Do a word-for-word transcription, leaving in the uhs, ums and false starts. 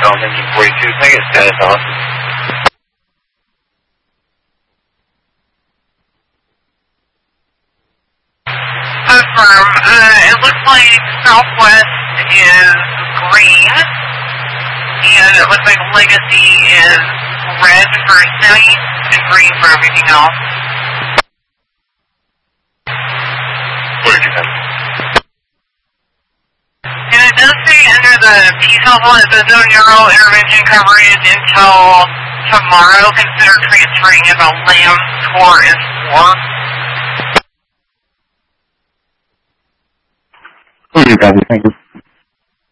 Tom engine forty-two, can I get status Austin? Confirm. Uh, it looks like Southwest is green, and it looks like Legacy is red for Sunny and green for everything else. What did you have? And it does say under the P level, it says no neural intervention coverage until tomorrow. Consider transferring if a LAM score is four. What did you copy? Thank you.